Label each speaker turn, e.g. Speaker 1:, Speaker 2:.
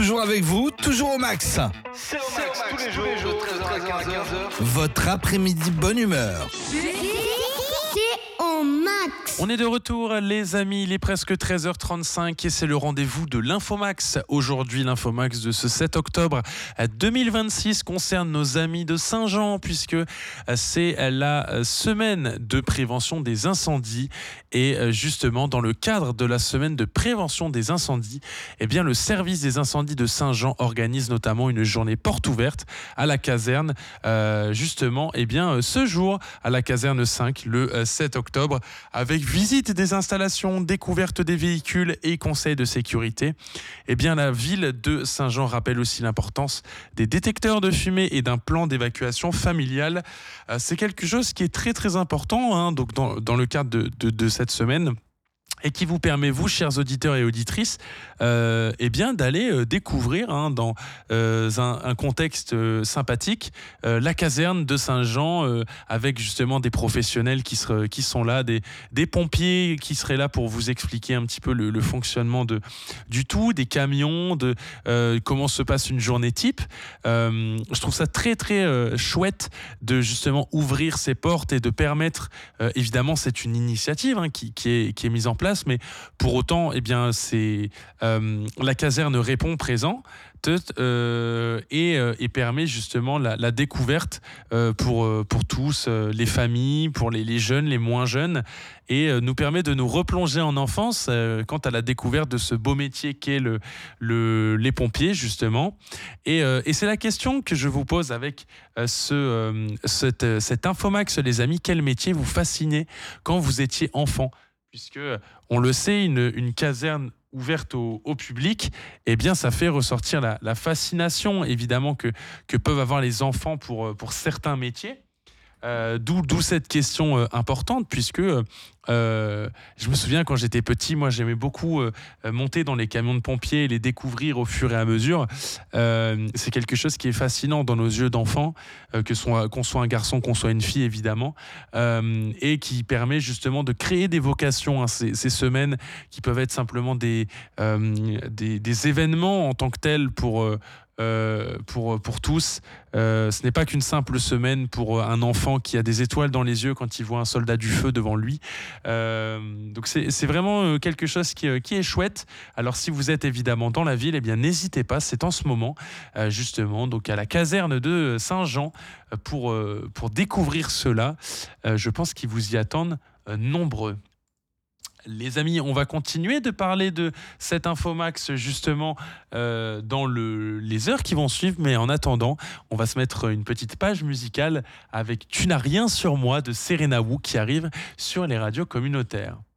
Speaker 1: toujours avec vous, toujours au max.
Speaker 2: C'est au max, tous les jours, de 13h à 15h.
Speaker 1: Votre après-midi bonne humeur.
Speaker 3: C'est au max.
Speaker 4: On est de retour les amis, il est presque 13h35 et c'est le rendez-vous de l'Infomax. Aujourd'hui l'Infomax de ce 7 octobre 2026 concerne nos amis de Saint-Jean puisque c'est la semaine de prévention des incendies et justement dans le cadre de la semaine de prévention des incendies, eh bien le service des incendies de Saint-Jean organise notamment une journée porte ouverte à la caserne justement eh bien ce jour à la caserne 5 le 7 octobre avec visite des installations, découverte des véhicules et conseils de sécurité. Eh bien, la ville de Saint-Jean rappelle aussi l'importance des détecteurs de fumée et d'un plan d'évacuation familiale. C'est quelque chose qui est très très important donc dans le cadre de cette semaine. Et qui vous permet, vous, chers auditeurs et auditrices, eh bien, d'aller découvrir dans un contexte sympathique la caserne de Saint-Jean avec justement des professionnels qui sont là, des pompiers qui seraient là pour vous expliquer un petit peu le fonctionnement du tout, des camions, de comment se passe une journée type. Je trouve ça très très chouette de justement ouvrir ces portes et de permettre, évidemment, c'est une initiative qui est mise en place. Mais pour autant, eh bien, la caserne répond présent et permet justement la découverte pour tous, les familles, pour les jeunes, les moins jeunes, et nous permet de nous replonger en enfance quant à la découverte de ce beau métier qu'est les pompiers, justement. Et c'est la question que je vous pose avec cet Infomax, les amis. Quel métier vous fascinait quand vous étiez enfant ? Puisque, on le sait, une caserne ouverte au public, eh bien, ça fait ressortir la fascination, évidemment, que peuvent avoir les enfants pour certains métiers. D'où cette question importante, puisque je me souviens quand j'étais petit, moi j'aimais beaucoup monter dans les camions de pompiers et les découvrir au fur et à mesure. C'est quelque chose qui est fascinant dans nos yeux d'enfants, qu'on soit un garçon, qu'on soit une fille évidemment, et qui permet justement de créer des vocations, ces semaines qui peuvent être simplement des événements en tant que tels pour tous. Ce n'est pas qu'une simple semaine pour un enfant qui a des étoiles dans les yeux quand il voit un soldat du feu devant lui. Donc c'est vraiment quelque chose qui est chouette. Alors si vous êtes évidemment dans la ville, eh bien n'hésitez pas, c'est en ce moment justement donc à la caserne de Saint-Jean pour découvrir cela. Je pense qu'ils vous y attendent nombreux. Les amis, on va continuer de parler de cet Infomax justement dans les heures qui vont suivre, mais en attendant, on va se mettre une petite page musicale avec Tu n'as rien sur moi de Serena Wu qui arrive sur les radios communautaires.